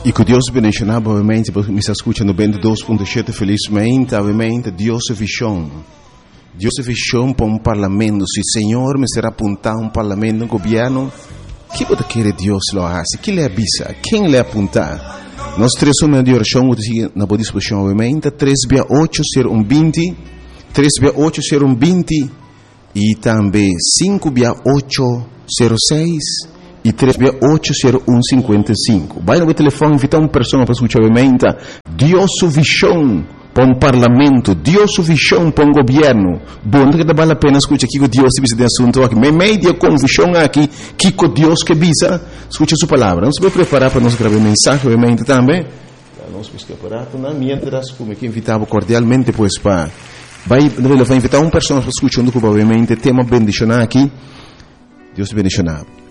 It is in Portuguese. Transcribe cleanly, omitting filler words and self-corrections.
E que Deus bendiga, obviamente, porque me está escutando 22.7 felizmente, obviamente, Deus é visão. Deus é visão para um parlamento. Se o Senhor me será apontar um parlamento, um governo, que pode querer Deus lo hace? Que lhe avisa? Quem lhe apontar? Nós três somos de oração, na boa disposição, obviamente, 3680120, 3680120 e também 56806 e 3680155. Vai no telefone, invitar uma pessoa para escutar, obviamente, Deus é visão para um parlamento, Deus é visão para um governo. Bom, que vale a pena escutar aqui que Deus te de assunto aqui. Meio com visão aqui, que Deus que visa, escuta sua palavra. Nós vamos preparar para nós gravar mensagem, obviamente, também. Nós vamos preparar, mientras, como que invitava cordialmente, pois, para... Vai invitar uma pessoa para escutar, obviamente, tema bendicionar aqui. Deus te bendicionar.